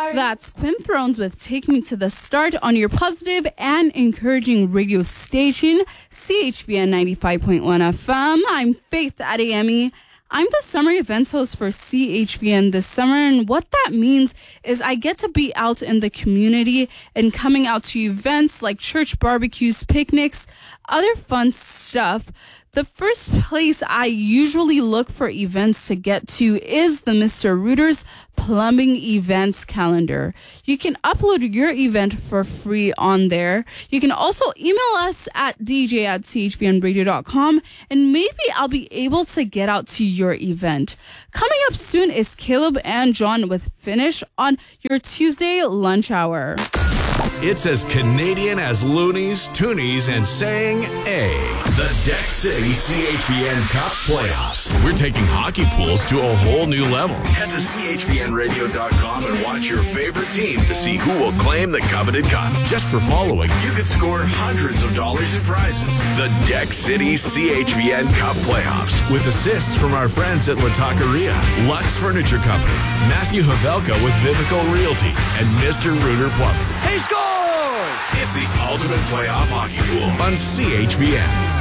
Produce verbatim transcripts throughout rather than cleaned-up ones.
That's Quinn Thrones with Take Me to the Start on your positive and encouraging radio station, C H V N ninety-five point one F M. I'm Faith Adeyemi. I'm the summer events host for C H V N this summer, and what that means is I get to be out in the community and coming out to events like church barbecues, picnics, other fun stuff. The first place I usually look for events to get to is the Mister Rooter's Plumbing Events Calendar. You can upload your event for free on there. You can also email us at d j at c h v n radio dot com, and maybe I'll be able to get out to your event. Coming up soon is Caleb and John with Finish on your Tuesday lunch hour. It's as Canadian as loonies, toonies, and saying A. The Deck City C H V N Cup Playoffs. We're taking hockey pools to a whole new level. Head to c h v n radio dot com and watch your favorite team to see who will claim the coveted cup. Just for following, you could score hundreds of dollars in prizes. The Deck City C H V N Cup Playoffs with assists from our friends at La Taqueria, Lux Furniture Company, Matthew Havelka with Vivico Realty, and Mister Rooter Plumbing. He scores! It's the ultimate playoff hockey pool on C H V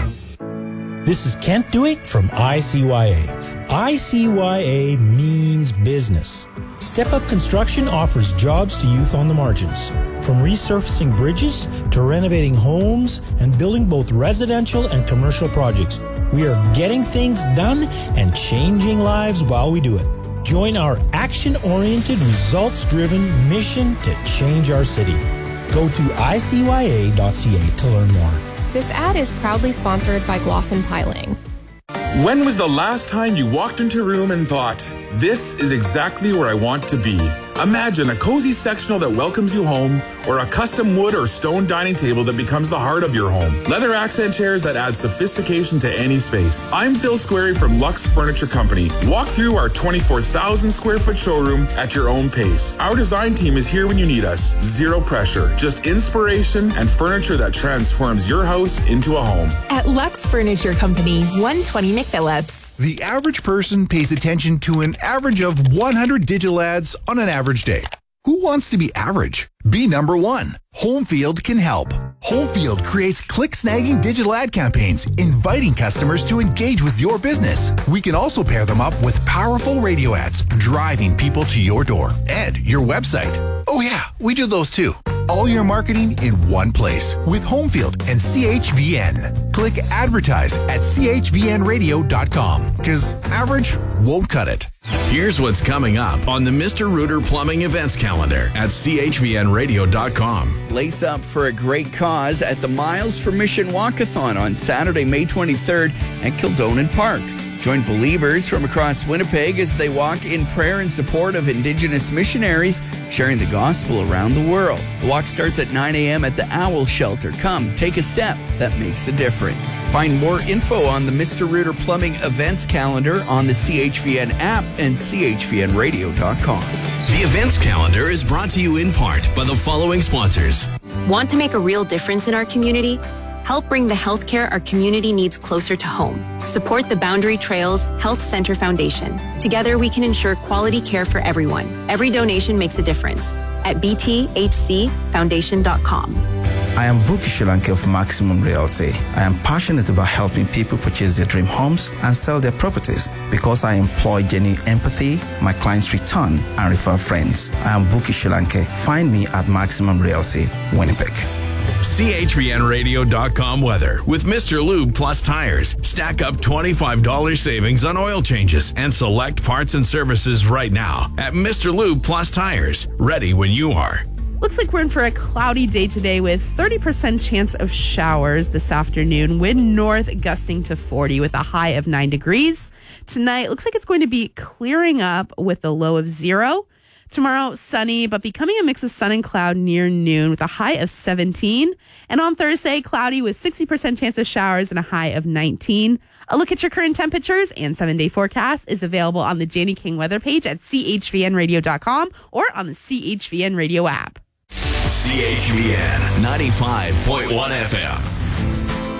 N. This is Kent Dewick from I C Y A. I C Y A means business. Step Up Construction offers jobs to youth on the margins. From resurfacing bridges to renovating homes and building both residential and commercial projects, we are getting things done and changing lives while we do it. Join our action-oriented, results-driven mission to change our city. Go to i c y a dot c a to learn more. This ad is proudly sponsored by Glosson Piling. When was the last time you walked into a room and thought, this is exactly where I want to be? Imagine a cozy sectional that welcomes you home, or a custom wood or stone dining table that becomes the heart of your home. Leather accent chairs that add sophistication to any space. I'm Phil Squarey from Lux Furniture Company. Walk through our twenty-four thousand square foot showroom at your own pace. Our design team is here when you need us. Zero pressure, just inspiration and furniture that transforms your house into a home. At Lux Furniture Company, one twenty McPhillips. The average person pays attention to an average of one hundred digital ads on an average day. Who wants to be average? Be number one. Homefield can help. Homefield creates click-snagging digital ad campaigns, inviting customers to engage with your business. We can also pair them up with powerful radio ads, driving people to your door and your website. Oh yeah, we do those too. All your marketing in one place with Homefield and C H V N. Click advertise at c h v n radio dot com because average won't cut it. Here's what's coming up on the Mister Rooter Plumbing Events Calendar at c h v n radio dot com. Lace up for a great cause at the Miles for Mission Walkathon on Saturday, May twenty-third at Kildonan Park. Join believers from across Winnipeg as they walk in prayer in support of Indigenous missionaries sharing the gospel around the world. The walk starts at nine a.m. at the Owl Shelter. Come, take a step that makes a difference. Find more info on the Mister Rooter Plumbing Events Calendar on the C H V N app and c h v n radio dot com. The events calendar is brought to you in part by the following sponsors. Want to make a real difference in our community? Help bring the healthcare our community needs closer to home. Support the Boundary Trails Health Center Foundation. Together, we can ensure quality care for everyone. Every donation makes a difference. At b t h c foundation dot com. I am Buki Shilanke of Maximum Realty. I am passionate about helping people purchase their dream homes and sell their properties because I employ genuine empathy, my clients return, and refer friends. I am Buki Shilanke. Find me at Maximum Realty, Winnipeg. c h v n radio dot com weather with Mister Lube Plus Tires. Stack up twenty-five dollars savings on oil changes and select parts and services right now at Mister Lube Plus Tires. Ready when you are. Looks like we're in for a cloudy day today with thirty percent chance of showers this afternoon. Wind north gusting to forty with a high of nine degrees. Tonight, looks like it's going to be clearing up with a low of zero. Tomorrow, sunny, but becoming a mix of sun and cloud near noon with a high of seventeen. And on Thursday, cloudy with sixty percent chance of showers and a high of nineteen. A look at your current temperatures and seven-day forecast is available on the Janie King weather page at c h v n radio dot com or on the C H V N radio app. C H V N ninety-five point one F M.